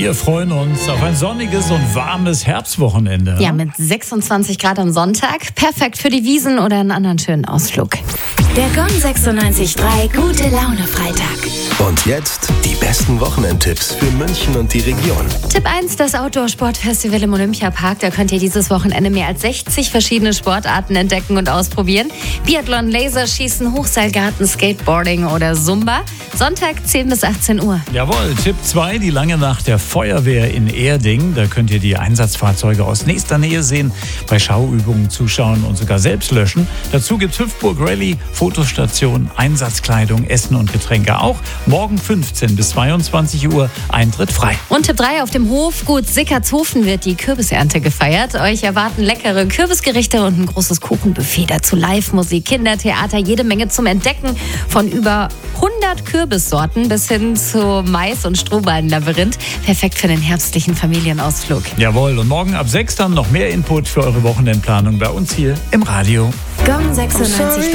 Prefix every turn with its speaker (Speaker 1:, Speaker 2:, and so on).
Speaker 1: Wir freuen uns auf ein sonniges und warmes Herbstwochenende.
Speaker 2: Ja, mit 26 Grad am Sonntag. Perfekt für die Wiesn oder einen anderen schönen Ausflug.
Speaker 3: Der Gong 96.3 Gute Laune Freitag.
Speaker 4: Und jetzt die besten Wochenendtipps für München und die Region.
Speaker 2: Tipp 1, das Outdoor-Sportfestival im Olympiapark. Da könnt ihr dieses Wochenende mehr als 60 verschiedene Sportarten entdecken und ausprobieren. Biathlon, Laserschießen, Hochseilgarten, Skateboarding oder Zumba. Sonntag 10 bis 18 Uhr.
Speaker 1: Jawohl, Tipp 2, die lange Nacht der Feuerwehr in Erding. Da könnt ihr die Einsatzfahrzeuge aus nächster Nähe sehen, bei Schauübungen zuschauen und sogar selbst löschen. Dazu gibt's Hüpfburg Rallye, Fotostation, Einsatzkleidung, Essen und Getränke auch. Morgen 15 bis 22 Uhr, Eintritt frei.
Speaker 2: Und Tipp 3, auf dem Hofgut Sickertshofen wird die Kürbisernte gefeiert. Euch erwarten leckere Kürbisgerichte und ein großes Kuchenbuffet. Dazu Live-Musik, Kindertheater, jede Menge zum Entdecken. Von über 100 Kürbissorten bis hin zu Mais- und Strohballenlabyrinth. Perfekt für den herbstlichen Familienausflug.
Speaker 1: Jawohl, und morgen ab 6 dann noch mehr Input für eure Wochenendplanung bei uns hier im Radio.
Speaker 3: Gong 96.3